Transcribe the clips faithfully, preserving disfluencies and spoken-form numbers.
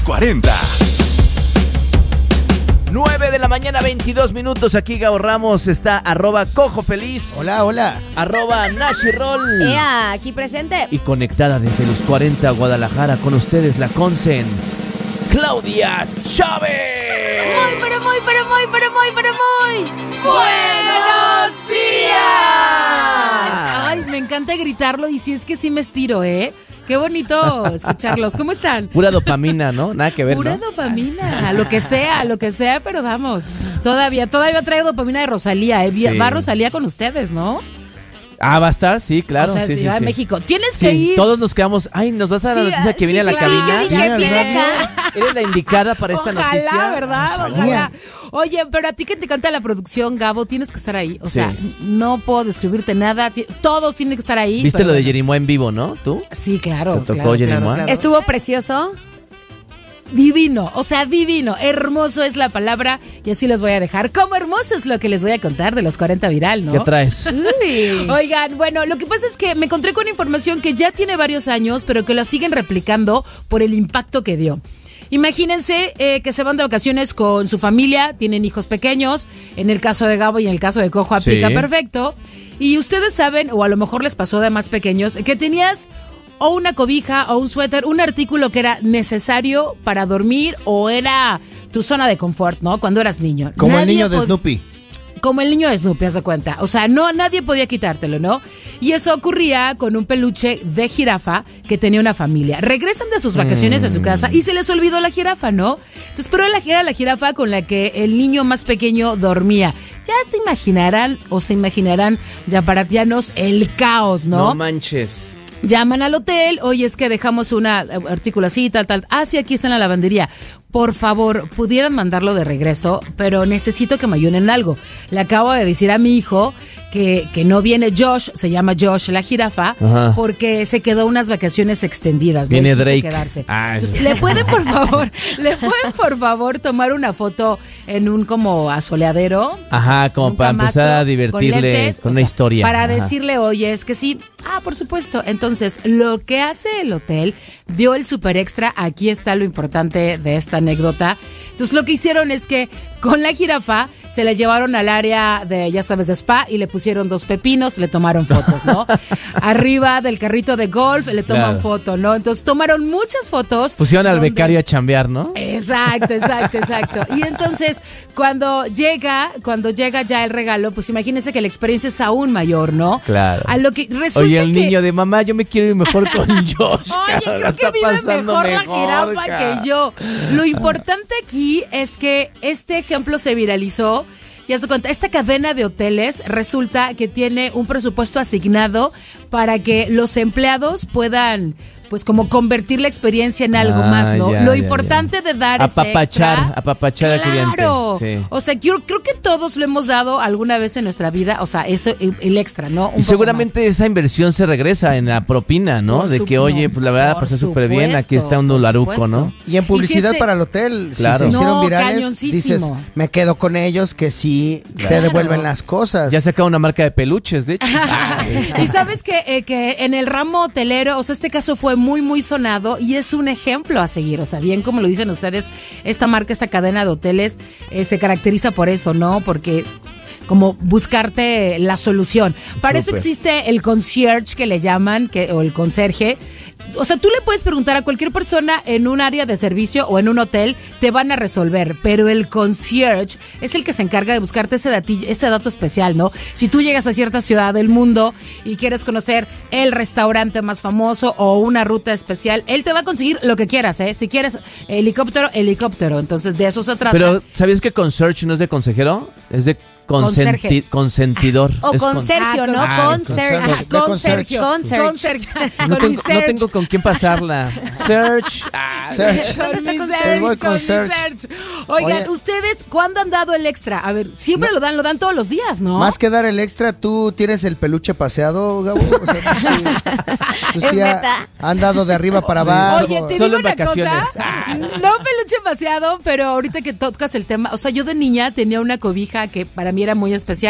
cuarenta. nueve de la mañana, veintidós minutos. Aquí Gabo Ramos está, arroba Cojo Feliz. Hola, hola. Arroba Nashi Roll. Ea, aquí presente. Y conectada desde los cuarenta, Guadalajara, con ustedes la Consen, Claudia Chávez. Muy, pero muy, pero muy, pero muy, pero muy. ¡Buenos días! Ay, me encanta gritarlo y si es que sí me estiro, ¿eh? Qué bonito escucharlos. ¿Cómo están? Pura dopamina, ¿no? Nada que ver, Pura ¿no? dopamina, lo que sea, lo que sea, pero vamos. Todavía, todavía trae dopamina de Rosalía, ¿eh? Sí. Va Rosalía con ustedes, ¿no? Ah, ¿va a estar? Sí, claro. O sea, sí, sí, Ciudad sí. de México. Tienes Sí, que ir. todos nos quedamos. Ay, ¿nos vas a dar la Sí, noticia que sí, viene a la sí, cabina? yo dije, ¿Viene al viene radio? acá. ¿Eres la indicada para esta Ojalá, noticia? ¿verdad? No sabía. Ojalá. Oye, pero a ti que te encanta la producción, Gabo, tienes que estar ahí. O sea, Sí. no puedo describirte nada. Ti- Todos tienen que estar ahí. ¿Viste pero lo de bueno. Jerimois en vivo, no? ¿Tú? Sí, claro. ¿Te tocó claro, Jenny claro, Moa? claro. Estuvo precioso. Divino, o sea, divino, hermoso es la palabra y así los voy a dejar. Como hermoso es lo que les voy a contar de los cuarenta viral, ¿no? ¿Qué traes? Uy. Oigan, bueno, lo que pasa es que me encontré con información que ya tiene varios años, pero que la siguen replicando por el impacto que dio. Imagínense eh, que se van de vacaciones con su familia, tienen hijos pequeños, en el caso de Gabo y en el caso de Cojo aplica Sí. perfecto, y ustedes saben, o a lo mejor les pasó de más pequeños, que tenías o una cobija o un suéter, un artículo que era necesario para dormir o era tu zona de confort, ¿no? Cuando eras niño. Como el Nadie niño de pod- Snoopy. Como el niño de Snoopy, haz de cuenta. O sea, no, nadie podía quitártelo, ¿no? Y eso ocurría con un peluche de jirafa que tenía una familia. Regresan de sus vacaciones a su casa y se les olvidó la jirafa, ¿no? Entonces, pero era la, era la jirafa con la que el niño más pequeño dormía. Ya se imaginarán o se imaginarán, yaparatianos, el caos, ¿no? No manches. Llaman al hotel, oye, es que dejamos un artículo así, tal, tal. Ah, sí, aquí está en la lavandería. Por favor, pudieran mandarlo de regreso, pero necesito que me ayuden en algo. Le acabo de decir a mi hijo que, que no viene Josh, se llama Josh la jirafa, Ajá. porque se quedó unas vacaciones extendidas. Viene ¿no? Y quiso Drake. quedarse. Ah, Entonces, sí. ¿le pueden, por favor, le pueden, por favor, tomar una foto en un como asoleadero? Ajá, como un para empezar camastro, a divertirle con o una historia. Para Ajá. decirle, oye, es que sí. Ah, por supuesto. Entonces, lo que hace el hotel, dio el super extra. Aquí está lo importante de esta anécdota. Entonces, lo que hicieron es que con la jirafa se la llevaron al área de, ya sabes, de spa y le pusieron dos pepinos, le tomaron fotos, ¿no? Arriba del carrito de golf le toman Claro. foto, ¿no? Entonces, tomaron muchas fotos. Pusieron al donde- becario a chambear, ¿no? Exacto, exacto, exacto. Y entonces, cuando llega, cuando llega ya el regalo, pues imagínense que la experiencia es aún mayor, ¿no? Claro. A lo que resulta Oye, el que- niño de mamá, yo me quiero ir mejor con Josh. Oye, cabrón, creo que está vive pasando mejor, la mejor, jirafa cabrón. que yo. Lo importante aquí es que este ejemplo se viralizó. Ya se cuenta, esta cadena de hoteles resulta que tiene un presupuesto asignado para que los empleados puedan, pues, como convertir la experiencia en algo Ah, más, ¿no? ya, Lo ya, importante ya. de dar ese Apapachar, extra. apapachar al cliente. Claro. Sí. O sea, yo creo que todos lo hemos dado alguna vez en nuestra vida. O sea, eso, el, el extra, ¿no? Un Y poco seguramente esa inversión se regresa en la propina, ¿no? Por de su- que, oye, no, pues la verdad por pasé súper bien, aquí supuesto, está un por dolaruco, supuesto. ¿no? Y en publicidad Y si ese- para el hotel, Claro. si se hicieron No, virales, cañoncísimo. dices, me quedo con ellos que sí te Claro. devuelven las cosas. Ya saca una marca de peluches, de hecho. Y sabes que, eh, que en el ramo hotelero, o sea, este caso fue muy, muy sonado y es un ejemplo a seguir. O sea, bien como lo dicen ustedes, esta marca, esta cadena de hoteles eh, se caracteriza por eso, ¿no? Porque como buscarte la solución. Para eso Súper. existe el concierge que le llaman, que, o el conserje. O sea, tú le puedes preguntar a cualquier persona en un área de servicio o en un hotel, te van a resolver, pero el concierge es el que se encarga de buscarte ese datillo, ese dato especial, ¿no? Si tú llegas a cierta ciudad del mundo y quieres conocer el restaurante más famoso o una ruta especial, él te va a conseguir lo que quieras, ¿eh? Si quieres helicóptero, helicóptero. Entonces, de eso se trata. Pero, ¿sabías que concierge no es de consejero? Es de consenti- Conserje. consentidor. O Es con con- Sergio, ¿no? Ah, Con con Sergio. Sergio. Ajá, de con concierge. Sergio. Con Sergio. Con Sergio. No Con tengo, mi no Serge. tengo con quién pasarla. Search. Ah, Search. Con está mi con Serge, Serge? Voy con con mi Serge. Serge. Oigan, Oye. ¿ustedes cuándo han dado el extra? A ver, siempre lo dan, lo dan todos los días, ¿no? Más que dar el extra, ¿tú tienes el peluche paseado, Gabo? O sea, tú sí, tú sí ¿Es ha- neta? han dado de arriba para abajo. Oye, te Solo digo en una vacaciones. cosa, no peluche paseado, pero ahorita que tocas el tema, o sea, yo de niña tenía una cobija que para mí era muy especial.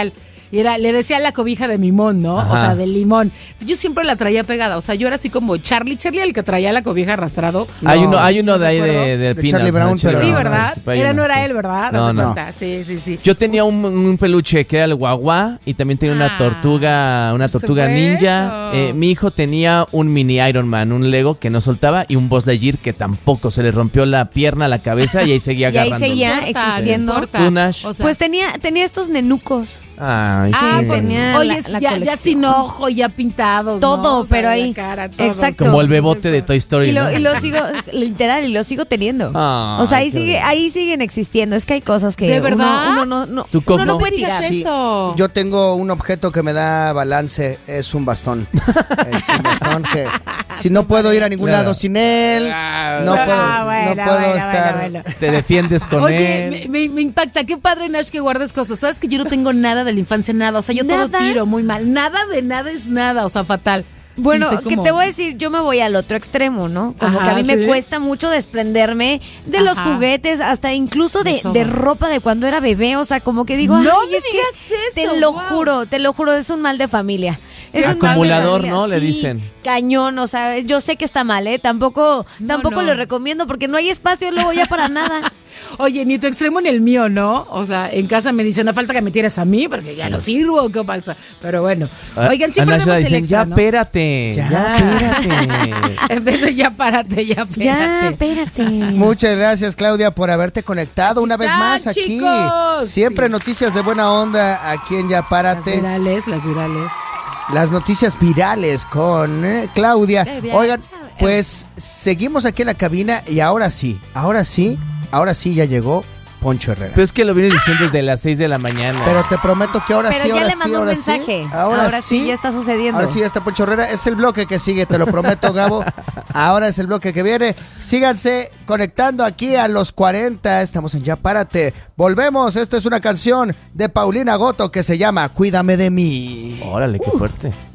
Y era, le decía la cobija de mimón, ¿no? Ajá. O sea, de limón. Yo siempre la traía pegada. O sea, yo era así como Charlie. Charlie el que traía la cobija arrastrado. Hay No, uno, hay uno no de ahí me de, acuerdo. de, De Peanuts, Charlie Brown, ¿no? pero Sí, no, ¿verdad? Hay Era, uno, no era sí. él, ¿verdad? No, Haz de no. cuenta. Sí, sí, sí. Yo tenía un, un peluche que era el guagua y también tenía una Ah, tortuga, una por tortuga supuesto. ninja. Eh, mi hijo tenía un mini Iron Man, un Lego que no soltaba y un Buzz Lightyear que tampoco se le rompió la pierna, la cabeza y ahí seguía Y ahí agarrando. seguía No importa, existiendo. no importa. ¿Tú, Nash? O sea, Pues tenía, tenía estos nenucos. Ay, ah, sí. por- tenía oye, la- es la ya, ya colección. sin ojo, ya pintados. Todo, ¿no? O sea, pero la ahí. cara, todo. Exacto. Como el bebote de Toy Story, Y lo, ¿no? y lo sigo, literal, y lo sigo teniendo. Ay, o sea, ahí qué sigue, bien. ahí siguen existiendo. Es que hay cosas que ¿De uno- verdad? uno, no, no, ¿Tú, uno no Coco? puede tirar. ¿Qué es Sí, eso? yo tengo un objeto que me da balance, es un bastón. Es un bastón que si no puedo ir a ningún Claro. lado sin él, no Ah, puedo, bueno, no puedo bueno, estar. bueno, bueno. Te defiendes con Oye, él. me, me- me impacta. Qué padre, Nash, que guardes cosas. Sabes que yo no tengo nada de la infancia, nada. O sea, yo ¿Nada? todo tiro muy mal. Nada de nada es nada. O sea, fatal. Bueno, Sí, sé que cómo- te voy a decir, yo me voy al otro extremo, ¿no? Como Ajá, que a mí me ¿sí? cuesta mucho desprenderme de los Ajá. juguetes, hasta incluso De de, todo. de ropa de cuando era bebé. O sea, como que digo, No ay, me es que digas eso, te lo wow. juro, te lo juro, es un mal de familia. Es un mal de Acumulador, familia, ¿no? Le sí, dicen. Cañón, o sea, yo sé que está mal, ¿eh? Tampoco, No, tampoco no. lo recomiendo porque no hay espacio luego ya para nada. Oye, ni tu extremo ni el mío, ¿no? O sea, en casa me dicen, no falta que me tires a mí porque ya no sirvo, qué falsa. Pero bueno. Oigan, siempre A Nash le vemos el dicen, extra, ya ¿no? espérate, Ya. ya, espérate. En vez de ya párate, ya espérate. Ya, espérate. Muchas gracias, Claudia, por haberte conectado una vez están, más aquí. chicos. Siempre Sí. noticias de buena onda aquí en Ya Las Párate. virales, las virales. Las noticias virales con eh, Claudia. Claudia Oigan, Chávez. pues seguimos aquí en la cabina y ahora sí, ahora sí, ahora sí ya llegó Poncho Herrera. Pero es que lo vienes diciendo desde las seis de la mañana. Pero te prometo que ahora Pero sí, ya ahora le sí, mandó un ahora sí. mensaje. Ahora, Ahora sí, ya está sucediendo. Ahora sí ya está Poncho Herrera. Es el bloque que sigue, te lo prometo, Gabo. Ahora es el bloque que viene. Síganse conectando aquí a los cuarenta. Estamos en Ya Párate. Volvemos. Esta es una canción de Paulina Goto que se llama Cuídame de mí. Órale, qué fuerte.